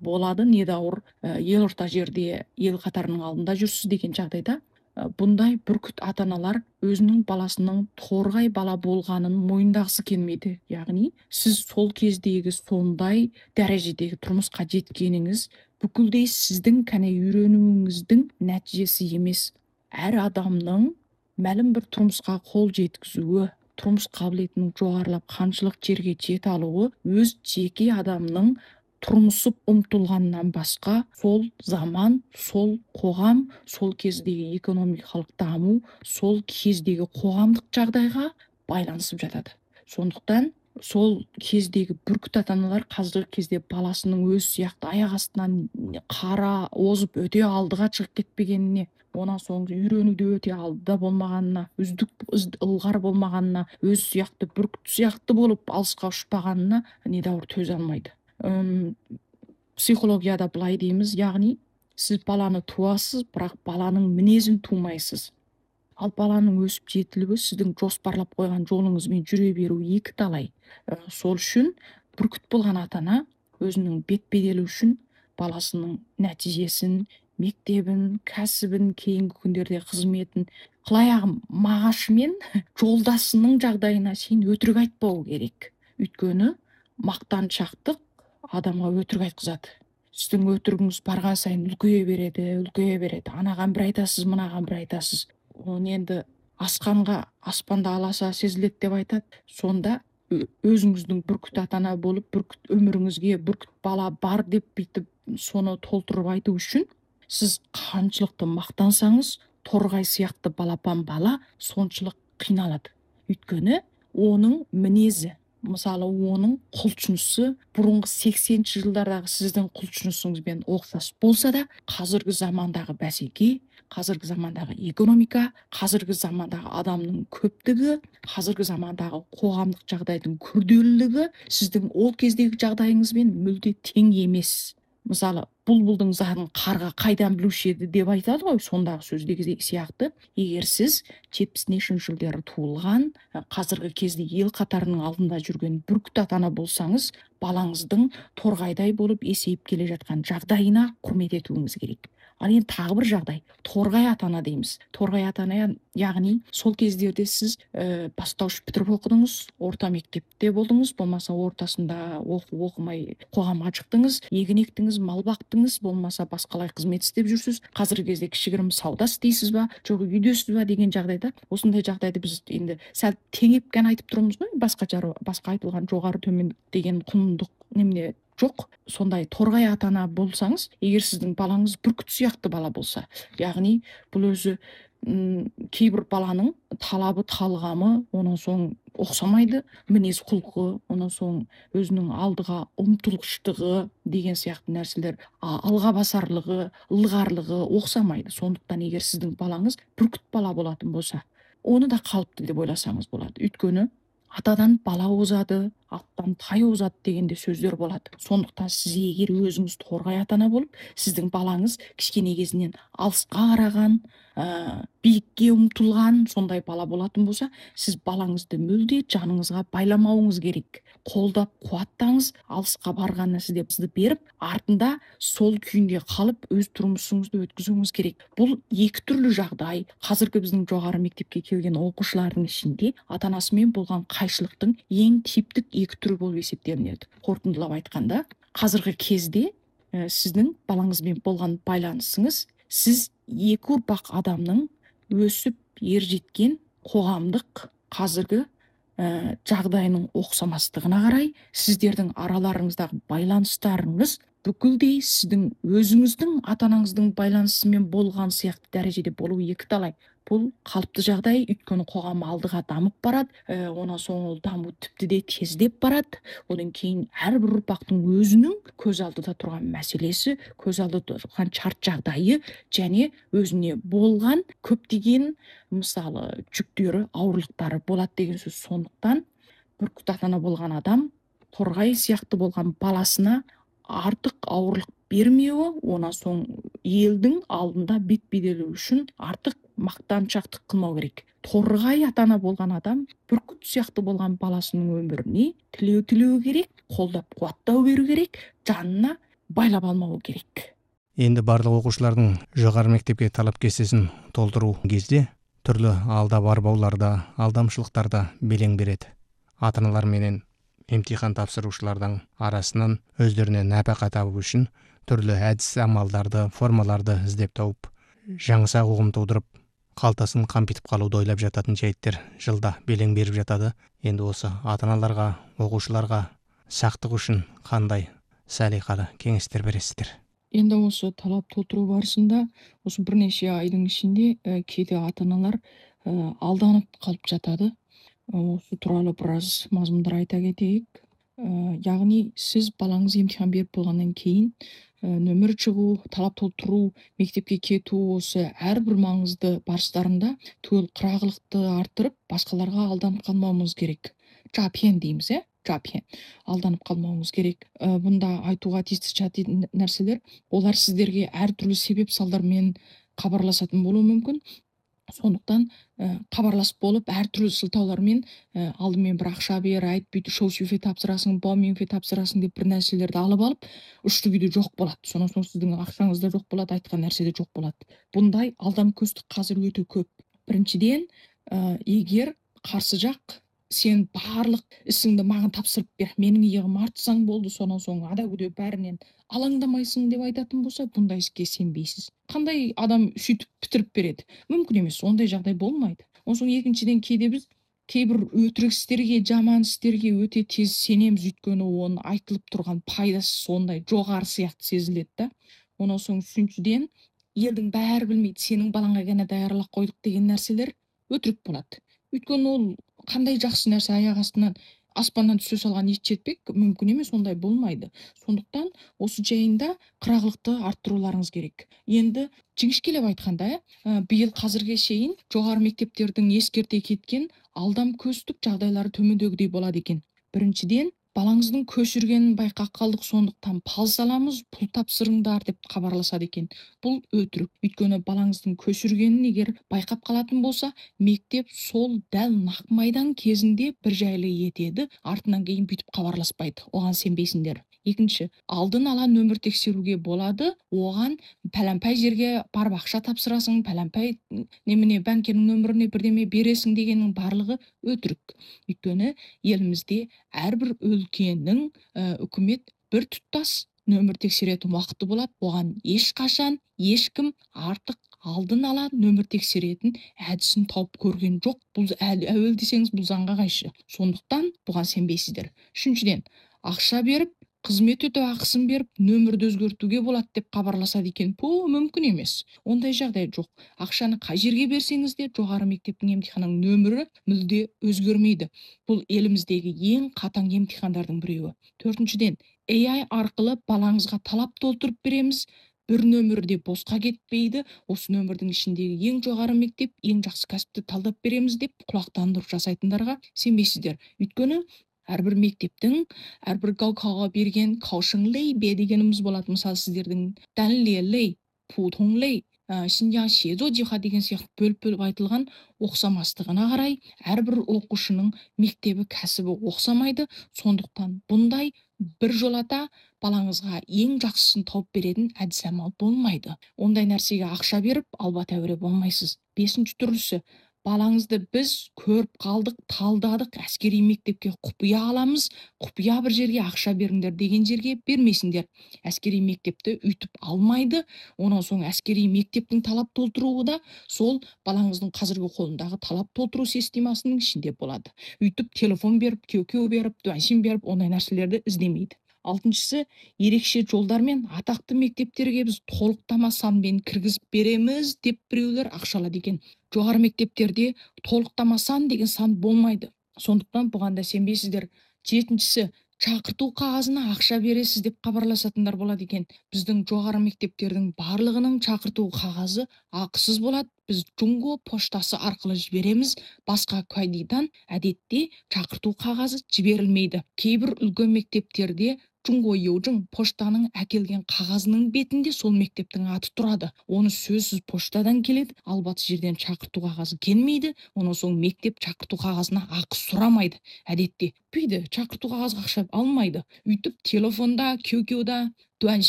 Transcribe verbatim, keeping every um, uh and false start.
болады, недәуір ел орта жерде ел қатарының алдында жүрсіз деген жағдайда бұндай бүркіт ата-аналар өзінің баласының торғай бала болғанын мойындағысы келмейді. Яғни сіз сол кездегі сондай дәрежедегі тұрмысқа жеткеніңіз бүкілдей сіздің кәне үйренуіңіздің нәтижесі емес. Әр адамның мәлім бір тұрмысқа қол жеткізуі, тұрмыс қабілетінің жоғарылап қаншылық жерге жете алуы өз жеке адамның тұрмысып ұмтылғаннан басқа сол заман, сол қоғам, сол кездегі экономикалық даму, сол кездегі қоғамдық жағдайға байланысып жатады. Сондықтан сол кездегі бүркіт ата-аналар қазіргі кезде баласының өз сияқты аяқ астынан қара озып өте алдыға шығып кетпегеніне, онан соң үйренуде өте алдыда болмағанына, үздік ылғар болмағанына, өз сияқты бүркіт сияқты болып алысқа ұшпағанына недәуір төзе алмайды. Үм, психологияда былай дейміз, яғни сіз баланы туасыз, бірақ баланың мінезін тумайсыз. Ал баланың өсіп жетілуі сіздің жоспарлап қойған жолыңызбен жүре беру екі талай. Ә, сол үшін бүркіт болған ата-ана өзінің бет-беделі үшін баласының нәтижесін, мектебін, кәсібін, кейінгі күндерде қызметін, қылаяғым мағашымен жолдасының жағдайына сен өтірік айтпау керек. Өйткені мақтаншақтық адамға өтірік айтқызады. Сіздің өтірігіңіз барған сайын үлкейе береді, үлкейе береді. Анаған бір айтасыз, мынаған бір айтасыз. Оны енді асқанға аспанда аласа сезіледі деп айтады. Сонда өзіңіздің бүркіт ата-ана болып, бүркіт өміріңізге бүркіт бала бар деп бүйтіп соны толтырып айту үшін сіз қаншылықты мақтансаңыз, торғай сияқты балапан бала соншылық қиналады. Өйткені оның мінезі, мысалы оның құлшынысы бұрынғы сексенінші жылдардағы сіздің құлшынысыңызбен ұқсас болса да, қазіргі замандағы бәсеке, қазіргі замандағы экономика, қазіргі замандағы адамның көптігі, қазіргі замандағы қоғамдық жағдайдың күрделілігі сіздің ол кездегі жағдайыңызбен мүлде тең емес. Мысалы, бұлбұлдың зарын қарға қайдан білуші еді деп айтады ғой, сондағы сөздегі сияқты. Егер сіз жетпісінші жылдары туылған, қазіргі кезде ел қатарының алдында жүрген бүркіт ата-ана болсаңыз, балаңыздың торғайдай болып есейіп келе жатқан жағдайына құрмет етуіңіз керек. Ал енді тағы бір жағдай, торғай ата-ана дейміз. Торғай ата-ана, яғни сол кездерде сіз ә, бастауыш бітіріп оқыдыңыз, орта мектепте болдыңыз, болмаса ортасында оқу оқымай қоғамға шықтыңыз, егін ектіңіз, мал бақтыңыз, болмаса басқалай қызмет істеп жүрсіз. Қазіргі кезде кішігірім сауда істейсіз ба, жоқ үйдесіз ба деген жағдайда, осындай жағдайды біз енді сәл теңеп қана айтып тұрмыз ғой, басқа жару, басқа айтылған жоғары төмен деген құндық немене жоқ. Сондай торғай ата-ана болсаңыз, егер сіздің балаңыз бүркіт сияқты бала болса, яғни бұл өзі м, кейбір баланың талабы, талғамы, онан соң ұқсамайды, мінез құлқы, онан соң өзінің алдыға ұмтылғыштығы деген сияқты нәрселер, а, алға басарлығы, ылғарлығы ұқсамайды. Сондықтан егер сіздің балаңыз бүркіт бала болатын болса, оны да қалыпты деп ойласаңыз болады. Өйткені атадан бала озады, аттан тай озады дегенде сөздер болады. Сондықтан сіз егер өзіңіз торғай ата-ана болып, сіздің балаңыз кішкене кезінен алысқа қараған, ә, биікке ұмтылған сондай бала болатын болса, сіз балаңызды мүлде жаныңызға байламауыңыз керек. Қолдап, қуаттаңыз, алысқа барғанына сізде бізді беріп, артында сол күйінде қалып, өз тұрмысыңызды өткізуіңіз керек. Бұл екі түрлі жағдай. Қазіргі біздің жоғары мектепке келген оқушылардың ішінде ата-анасымен болған қайшылықтың ең типтік екі түрі болып есептелінеді. Қорытындылап айтқанда, қазіргі кезде ә, сіздің балаңызбен болған байланысыңыз, сіз екі ұрпақ адамның өсіп ер жеткен қоғамдық қазіргі ә, жағдайының ұқсамастығына қарай, сіздердің араларыңыздағы байланыстарыңыз бүкілдей сіздің өзіңіздің ата-анаңыздың байланысымен болған сияқты дәрежеде болу екі талай. Бұл қалыпты жағдай, өйткені қоғам алдыға дамып барады, ә, онан соң ол даму тіпті де тездеп барады. Одан кейін әрбір ұрпақтың өзінің көз алдыда тұрған мәселесі, көз алдыда тұрған шарт жағдайы және өзіне болған көптеген мысалы жүктері, ауырлықтары болады деген сөз. Сондықтан бүркіт ата-ана болған адам торғай сияқты болған баласына артық ауырлық бермеуі, онан соң елдің алдында бет-беделі үшін артық мақтаншақтық қылмау керек. Торғай ата-ана болған адам бүркіт сияқты болған баласының өміріне тілеу тілеу керек, қолдап қуаттау беру керек, жанына байлап алмау керек. Енді барлық оқушылардың жоғары мектепке талап кестесін толтыру кезде түрлі алдап арбауларда, алдамшылықтарда белең береді. Ата-аналар менен емтихан тапсырушылардың арасынан өздеріне нәпақа табу үшін түрлі әдіс амалдарды, формаларды іздеп тауып, жаңсақ ұғым тудырып, қалтасын қампитып қалуды ойлап жататын жайттер жылда белең беріп жатады. Енді осы ата-аналарға, оқушыларға сақтық үшін қандай салиқалы кеңестер бересіздер? Енді осы талап толтыру барысында осы бірнеше айдың ішінде ә, кейде ата-аналар ә, алданып қалып жатады. Осы туралы біраз мазмұндар айта кетейік. Ә, яғни сіз балаңыз емтихан беріп болғаннан кейін ә, нөмір шығу, талап толтыру, мектепке кету, осы әрбір маңызды барыстарында түгел қырағылықты арттырып, басқаларға алданып қалмауымыз керек. Жапен дейміз, ә? Жапен. Алданып қалмауымыз керек. Ә, бұнда айтуға тиісті жататын нәрселер, олар сіздерге әртүрлі себеп салдармен хабарласатын болуы мүмкін. Сондықтан ә, хабарласып болып әртүрлі сылтаулармен ә, алдымен бір ақша бер, айт, бүйтіп шоу-шуфе тапсырасың, баумеңфе тапсырасың деп бір нәрселерді алып алып, үшті күйде жоқ болады. Сонан соң сіздің ақшаңыз да жоқ болады, айтқан нәрсе де жоқ болады. Бұндай алдамкөздік қазір өте көп. Біріншіден, ә, егер қарсы жақ сен барлық ісіңді маған тапсырып бер, менің иығым артсаң болды, сонан соң ада күде бәрінен алаңдамайсың деп айтатын болса, бұндай іске сенбейсіз. Қандай адам сөйтіп бітіріп береді? Мүмкін емес, ондай жағдай болмайды. Онан соң екіншіден, кейде біз кейбір өтірік істерге, жаман істерге өте тез сенеміз, өйткені оның айтылып тұрған пайдасы сондай жоғары сияқты сезіледі да. Онан соң үшіншіден, елдің бәрі білмейді, сенің балаңа ғана даярлап қойдық деген нәрселер өтірік болады. Өйткені ол қандай жақсы нәрсе, аяқ астынан аспаннан түсе салған ет жетпек мүмкін емес, ондай болмайды. Сондықтан осы жайында қырағылықты арттыруларыңыз керек. Енді жіңішкелеп айтқанда, ә, биыл қазірге шейін жоғары мектептердің ескерте кеткен алдамкөздік жағдайлары төмендегідей болады екен. Біріншіден, балаңыздың көшіргенін байқап қалдық, сондықтан пал саламыз, пұл тапсырыңдар деп хабарласады екен. Бұл өтірік. Өйткені балаңыздың көшіргенін егер байқап қалатын болса, мектеп сол дәл нақ майдан кезінде бір жайлы етеді, артынан кейін бүйтіп хабарласпайды. Оған сенбейсіңдер. Екінші, алдын ала нөмір тексеруге болады, оған пәләмпай жерге барып ақша тапсырасың, пәләмпай немене бәңкенің нөміріне бірдеме бересің дегеннің барлығы өтірік. Өйткені елімізде әрбір өлкенің ә, үкімет бір тұтас нөмір тексеретін уақыты болады. Оған ешқашан ешкім артық алдын ала нөмір тексеретін әдісін тауып көрген жоқ. Бұл әуел десеңіз, бұл заңға қайшы. Сондықтан бұған сенбейсіздер. Үшіншіден, ақша беріп, қызмет өтеу ақысын беріп, нөмірді өзгертуге болады деп хабарласады екен. Бұл мүмкін емес. Ондай жағдай жоқ. Ақшаны қай жерге берсеңіз де, жоғары мектептің емтиханының нөмірі мүлде өзгермейді. Бұл еліміздегі ең қатаң емтихандардың біреуі. Төртіншіден, эй ай арқылы балаңызға талап толтырып береміз. Бір нөмірде босқа кетпейді. Осы нөмірдің ішіндегі ең жоғары мектеп, ең жақсы кәсіпті талдап береміз деп құлақтандырып жасайтындарға сенбейсіздер. Өйткені әрбір мектептің әрбір гаукаға берген каушыңлей бе дегеніміз болады. Мысалы, сіздердің дәнлелей, путонлей, Шинжаң шезо жиха деген сияқты бөліп-бөліп айтылған оқсамастығына қарай әрбір оқушының мектебі, кәсібі оқсамайды. Сондықтан бұндай бір жолата балаңызға ең жақсысын тауып беретін әдіс амал болмайды. Ондай нәрсеге ақша беріп, алба тәуре болмайсыз. Бесінші түрлісі, балаңызды біз көріп қалдық, талдадық, әскери мектепке құпия аламыз, құпия бір жерге ақша беріңдер деген жерге бермейсіңдер. Әскери мектепті үйтіп алмайды. Онан соң әскери мектептің талап толтыруы да сол балаңыздың қазіргі қолындағы талап толтыру системасының ішінде болады. Үйтіп телефон беріп, кеу-кеу беріп, дуаншин беріп, ондай нәрселерді іздемейді. Алтыншысы, ерекше жолдармен атақты мектептерге біз толықтама санмен кіргізіп береміз деп біреулер ақшалады екен. Жоғары мектептерде толықтама сан деген сан болмайды. Сондықтан бұған да сенбейсіздер. Жетіншісі, шақырту қағазына ақша бересіз деп хабарласатындар болады екен. Біздің жоғары мектептердің барлығының шақырту қағазы ақысыз болады. Біз Джунго поштасы арқылы жібереміз. Басқа кайдидан әдетте шақырту қағазы жіберілмейді. Кейбір үлкен мектептерде Джунго Йоужың поштаның әкелген қағазының бетінде сол мектептің аты тұрады. Оны сөзсіз поштадан келеді, албаты жерден шақырту қағазы келмейді. Онан соң мектеп шақырту қағазына ақы сұрамайды. Әдетте бүйді шақырту қағазға ақша алмайды. Үйтіп телефонда, кеу-кеуда, дуаншин